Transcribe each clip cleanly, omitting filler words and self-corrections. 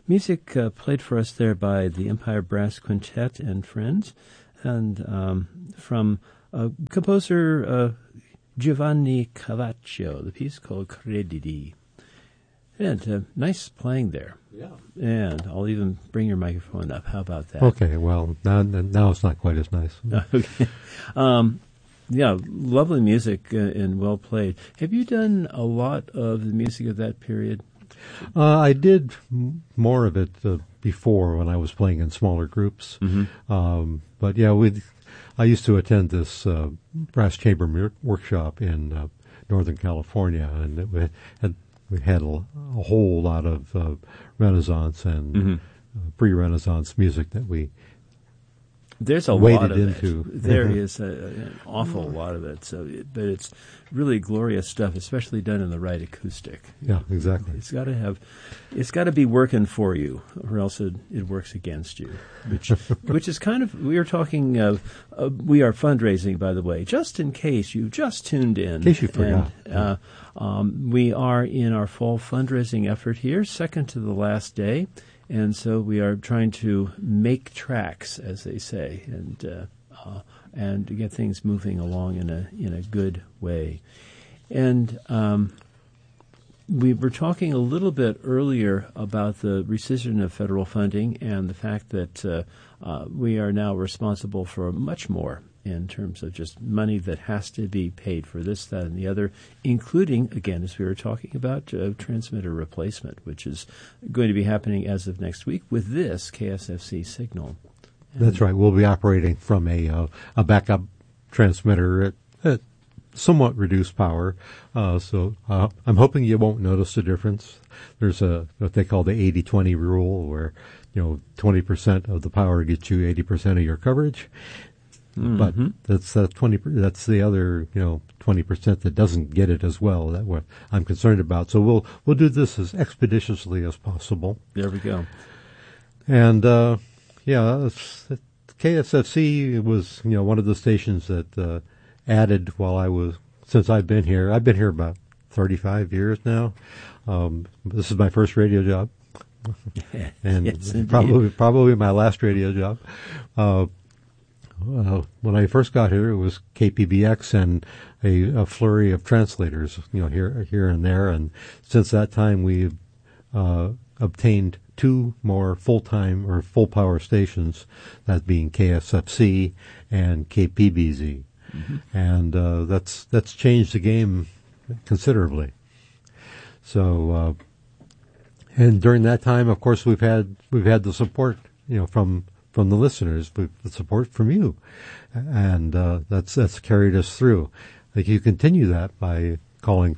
music played for us there by the Empire Brass Quintet and Friends, and from composer Giovanni Cavaccio, the piece called Crediti. And nice playing there. Yeah. And I'll even bring your microphone up. How about that? Okay, well, now it's not quite as nice. Okay. Yeah, lovely music and well played. Have you done a lot of the music of that period? I did more of it before when I was playing in smaller groups. Mm-hmm. But yeah, I used to attend this brass chamber workshop in Northern California, and we had a whole lot of Renaissance and pre-Renaissance music that we There's a waded lot of into. it. There is an awful lot of it. But it's really glorious stuff, especially done in the right acoustic. Yeah, exactly. It's got to be working for you, or else it works against you. Which is kind of, we are talking of, we are fundraising, by the way, just in case you just tuned in. In case you forgot. And, we are in our fall fundraising effort here, second to the last day. And so we are trying to make tracks, as they say, and to get things moving along in a good way. And we were talking a little bit earlier about the rescission of federal funding and the fact that we are now responsible for much more in terms of just money that has to be paid for this, that, and the other, including, again, as we were talking about, transmitter replacement, which is going to be happening as of next week with this KSFC signal. That's right. We'll be operating from a backup transmitter at somewhat reduced power. So I'm hoping you won't notice the difference. There's what they call the 80-20 rule, where 20% of the power gets you 80% of your coverage. But that's 20. That's the other 20% that doesn't get it as well. That what I'm concerned about. So we'll do this as expeditiously as possible. There we go. And KSFC was one of the stations that added since I've been here. I've been here about 35 years now. This is my first radio job, and yes, probably my last radio job. When I first got here, it was KPBX and a flurry of translators, here and there. And since that time, we've obtained two more full-time or full-power stations, that being KSFC and KPBZ. And that's changed the game considerably. So, and during that time, of course, we've had the support, from the listeners, the support from you, and that's carried us through. Like, you continue that by calling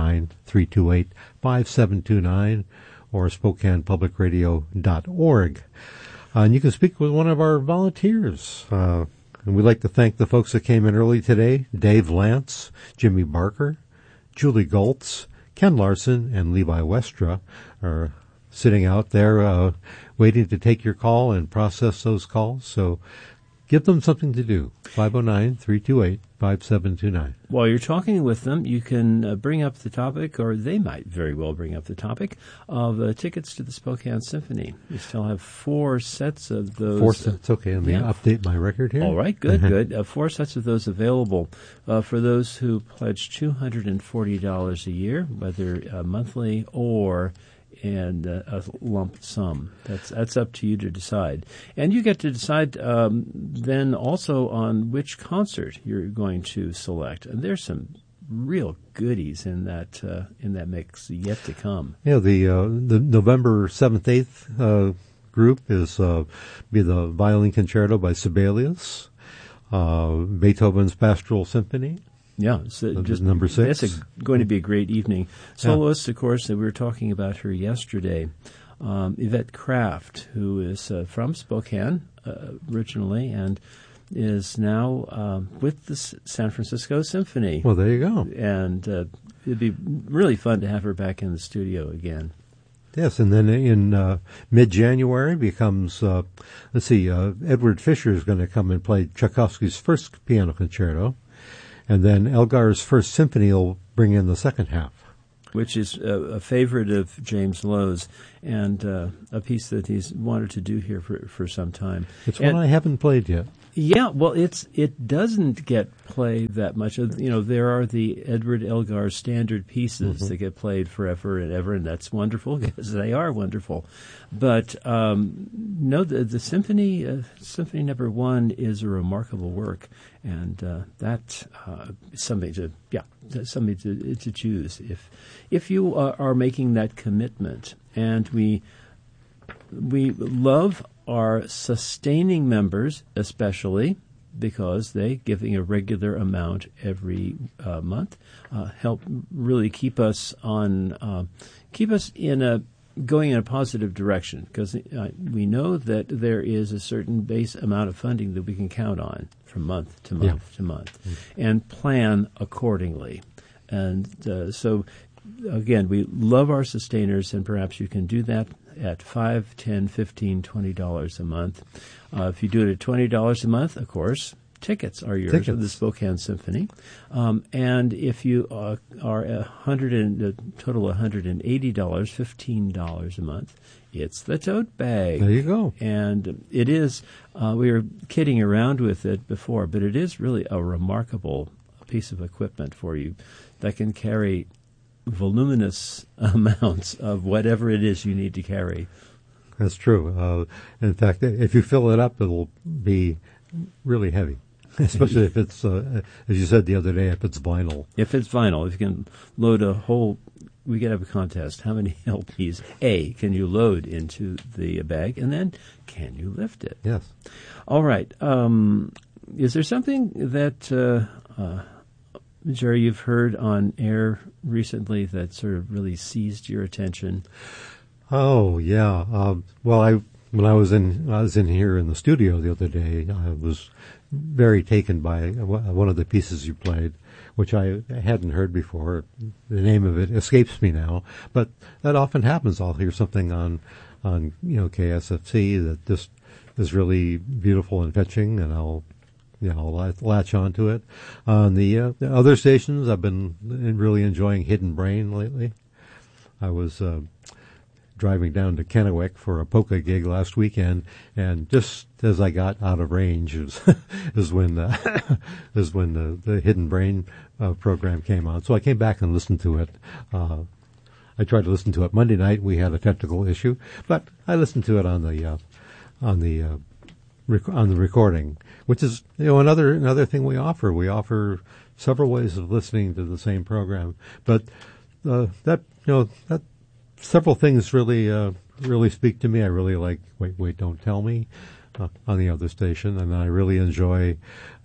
509-328-5729 or SpokanePublicRadio.org, and you can speak with one of our volunteers. And we'd like to thank the folks that came in early today: Dave Lance, Jimmy Barker, Julie Goltz, Ken Larson, and Levi Westra are sitting out there waiting to take your call and process those calls. So give them something to do. 509-328-5729. While you're talking with them, you can bring up the topic, or they might very well bring up the topic, of tickets to the Spokane Symphony. We still have 4 sets of those. 4 sets, okay. Let me update my record here. All right, good, good. 4 sets of those available for those who pledge $240 a year, whether monthly or and a lump sum. That's up to you to decide. And you get to decide then also on which concert you're going to select. And there's some real goodies in that mix yet to come. Yeah, the November 7th, 8th group is be the Violin Concerto by Sibelius, Beethoven's Pastoral Symphony. Yeah, so just number 6. It's going to be a great evening. Soloist, of course, we were talking about her yesterday, Yvette Kraft, who is from Spokane originally and is now with the San Francisco Symphony. Well, there you go. And it'd be really fun to have her back in the studio again. Yes, and then in mid-January becomes, Edward Fischer is going to come and play Tchaikovsky's first piano concerto. And then Elgar's First Symphony will bring in the second half. which is a favorite of James Lowe's and a piece that he's wanted to do here for some time. It's one I haven't played yet. Yeah, well, it doesn't get played that much. There are the Edward Elgar standard pieces that get played forever and ever, and that's wonderful because they are wonderful. But no, the Symphony Number 1 is a remarkable work, and that's something to choose if you are making that commitment. And we love our sustaining members, especially because they giving a regular amount every month help really keep us going in a positive direction, because we know that there is a certain base amount of funding that we can count on from month to month to month, and plan accordingly. And so again, we love our sustainers, and perhaps you can do that at $5, $10, $15, $20 a month. If you do it at $20 a month, of course, tickets are yours of the Spokane Symphony. And if you are a total $180, $15 a month, it's the tote bag. There you go. And it is, we were kidding around with it before, but it is really a remarkable piece of equipment for you that can carry voluminous amounts of whatever it is you need to carry. That's true. In fact, if you fill it up, it'll be really heavy, especially if it's, as you said the other day, if it's vinyl. If it's vinyl, if you can load we could have a contest. How many LPs, can you load into the bag, and then can you lift it? Yes. All right. Is there something that Jerry, you've heard on air recently that sort of really seized your attention? Oh yeah. When I was in here in the studio the other day, I was very taken by one of the pieces you played, which I hadn't heard before. The name of it escapes me now, but that often happens. I'll hear something on KSFC that just is really beautiful and fetching, and I'll latch onto it. On the other stations, I've been really enjoying Hidden Brain lately. I was driving down to Kennewick for a polka gig last weekend, and just as I got out of range is when the Hidden Brain program came on. So I came back and listened to it. I tried to listen to it Monday night. We had a technical issue, but I listened to it on the recording, which is another thing we offer. We offer several ways of listening to the same program, but that several things really speak to me. I really like Wait, Don't Tell Me on the other station, and I really enjoy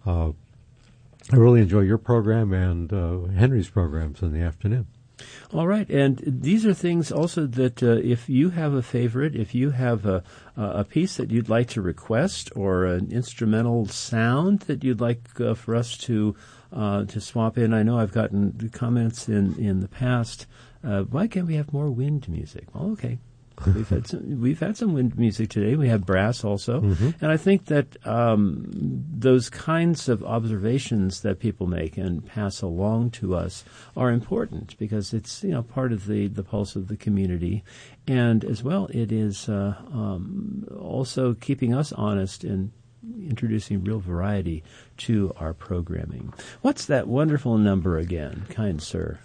your program and Henry's programs in the afternoon. All right, and these are things also that if you have a favorite, if you have a piece that you'd like to request, or an instrumental sound that you'd like for us to swap in. I know I've gotten comments in the past. Why can't we have more wind music? Well, okay. We've had some wind music today. We have brass also, and I think that those kinds of observations that people make and pass along to us are important, because it's part of the pulse of the community, and as well it is also keeping us honest and introducing real variety to our programming. What's that wonderful number again, kind sir?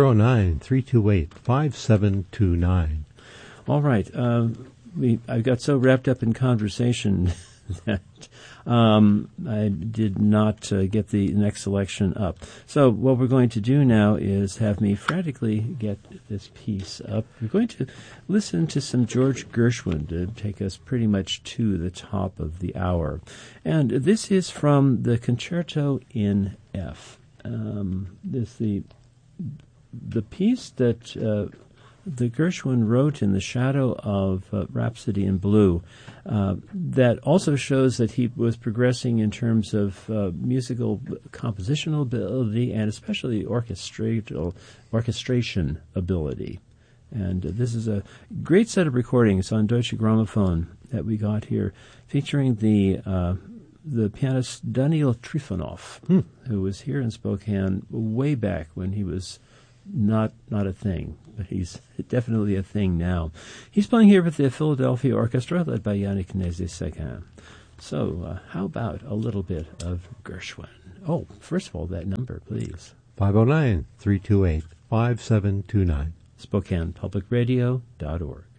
509-328-5729. All right. I got so wrapped up in conversation that I did not get the next selection up. So what we're going to do now is have me frantically get this piece up. We're going to listen to some George Gershwin to take us pretty much to the top of the hour. And this is from the Concerto in F. This the piece that the Gershwin wrote in the shadow of Rhapsody in Blue, that also shows that he was progressing in terms of musical compositional ability and especially orchestration ability. And this is a great set of recordings on Deutsche Grammophon that we got here, featuring the pianist Daniil Trifonov, who was here in Spokane way back when he was not a thing, but he's definitely a thing now. He's playing here with the Philadelphia Orchestra, led by Yannick Nézet-Séguin. So, how about a little bit of Gershwin? Oh, first of all, that number, please. 509-328-5729. SpokanePublicRadio.org.